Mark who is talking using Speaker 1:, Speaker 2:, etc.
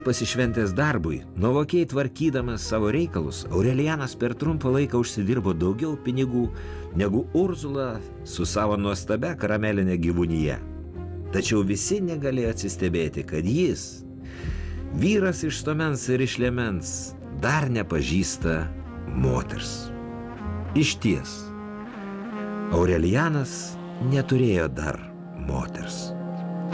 Speaker 1: Pasišventęs darbui, nuovokiai tvarkydamas savo reikalus, Aurelianas per trumpą laiką užsidirbo daugiau pinigų negu Urzula su savo nuostabia karamelinė gyvūnyje. Tačiau visi negalėjo atsistebėti, kad jis, vyras iš stomens ir iš liemens, dar nepažįsta moters. Išties, Aurelianas neturėjo dar moters.